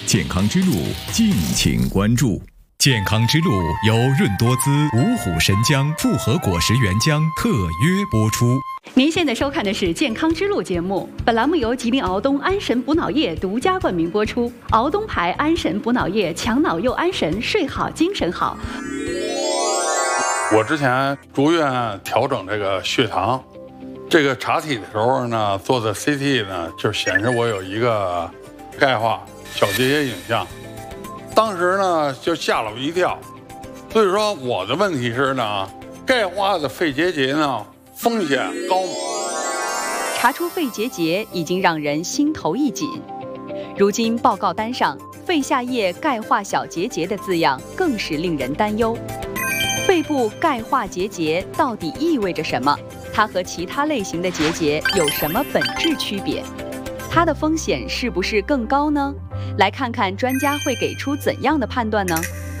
健康之路，敬请关注。健康之路由润多滋、五虎神姜复合果实原浆特约播出。 您现在收看的是《健康之路》节目，本栏目由吉林敖东安神补脑液独家冠名播出。敖东牌安神补脑液，强脑又安神，睡好精神好。 我之前住院调整这个血糖，这个查体的时候呢，做的 CT 呢，就显示我有一个钙化小结节影像。当时呢就吓了我一跳，所以说我的问题是呢，钙化的肺结节呢风险高吗？ 查出肺结节已经让人心头一紧，如今报告单上肺下叶钙化小结节的字样更是令人担忧。肺部钙化结节到底意味着什么？它和其他类型的结节有什么本质区别？它的风险是不是更高呢？来看看专家会给出怎样的判断呢？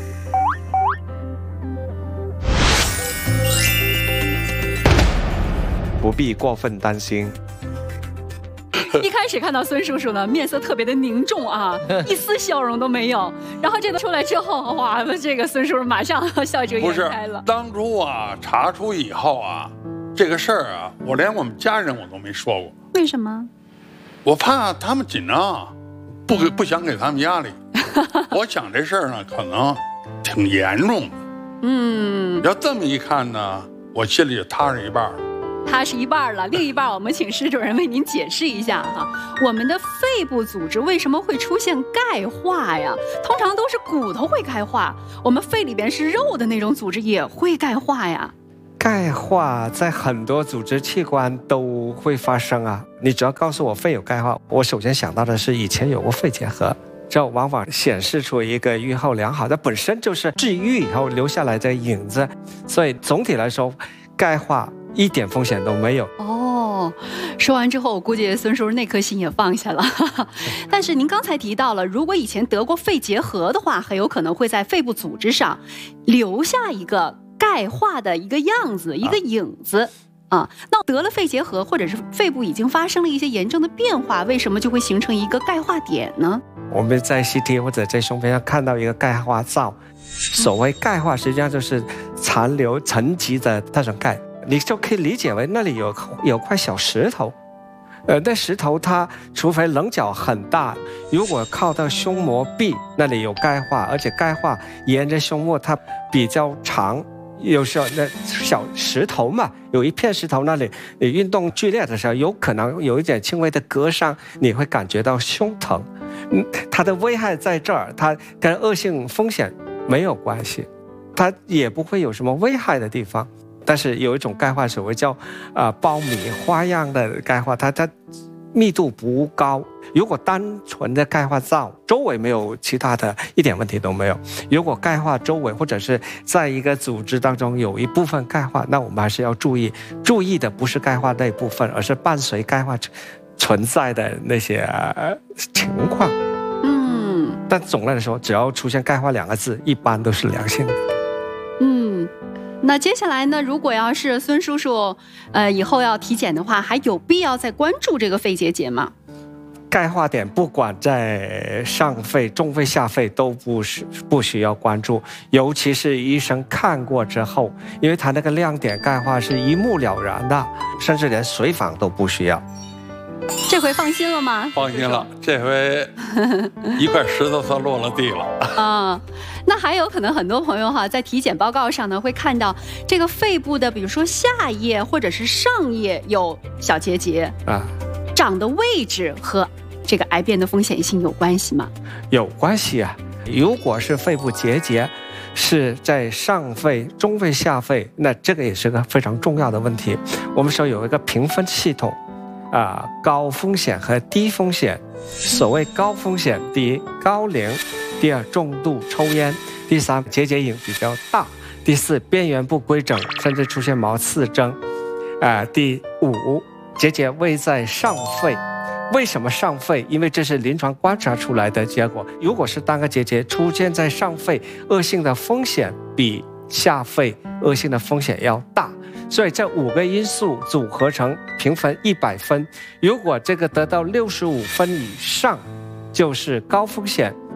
不必过分担心。 一开始看到孙叔叔呢，面色特别的凝重啊，一丝笑容都没有。然后这个出来之后，哇，这个孙叔叔马上笑逐颜开了。 当初啊，查出以后啊，这个事儿啊，我连我们家人我都没说过。 为什么？ 我怕他们紧张，不想给他们压力。我想这事儿呢，可能挺严重的。要这么一看呢，我心里就踏实一半了。 踏实一半了，另一半我们请施主任为您解释一下哈。我们的肺部组织为什么会出现钙化呀？通常都是骨头会钙化，我们肺里边是肉的那种组织也会钙化呀。 钙化在很多组织器官都会发生啊！你只要告诉我肺有钙化，我首先想到的是以前有过肺结核，这往往显示出一个预后良好，它本身就是治愈以后留下来的影子。所以总体来说，钙化一点风险都没有。 哦，说完之后，我估计孙叔叔那颗心也放下了。但是您刚才提到了，如果以前得过肺结核的话，很有可能会在肺部组织上留下一个钙化的一个样子，一个影子啊。那得了肺结核，或者是肺部已经发生了一些炎症的变化，为什么就会形成一个钙化点呢？ 我们在 CT 或者在胸片上看到一个钙化灶，所谓钙化实际上就是残留沉积的那种钙，你就可以理解为那里有块小石头。那石头它除非棱角很大，如果靠到胸膜壁那里有钙化，而且钙化沿着胸膜它比较长，有时候那小石头嘛，有一片石头那里，你运动剧烈的时候，有可能有一点轻微的割伤，你会感觉到胸疼。它的危害在这儿，它跟恶性风险没有关系，它也不会有什么危害的地方。但是有一种钙化，所谓叫苞米花样的钙化，它密度不高。如果单纯的钙化灶周围没有其他的，一点问题都没有。如果钙化周围或者是在一个组织当中有一部分钙化，那我们还是要注意。注意的不是钙化那部分，而是伴随钙化存在的那些情况。但总的来说，只要出现钙化2个字，一般都是良性的。 那接下来呢，如果要是孙叔叔以后要体检的话，还有必要再关注这个肺结节吗？ 钙化点不管在上肺、中肺、下肺都不需要关注，尤其是医生看过之后，因为他那个亮点钙化是一目了然的，甚至连随访都不需要。 这回放心了吗？ 放心了，这回一块石头算落了地了啊。那还有可能很多朋友在体检报告上呢会看到这个肺部的，比如说下叶或者是上叶有小结节啊，长的位置和这个癌变的风险性有关系吗？有关系啊。如果是肺部结节是在上肺、中肺、下肺，那这个也是个非常重要的问题。我们说有一个评分系统高风险和低风险。所谓高风险，第一高龄，第二重度抽烟，第三结节影比较大，第四边缘不规整甚至出现毛刺征，第五结节位在上肺。为什么上肺？因为这是临床观察出来的结果。如果是单个结节出现在上肺，恶性的风险比下肺恶性的风险要大。所以这5个因素组合成评分100分，如果这个得到65分以上，就是高风险。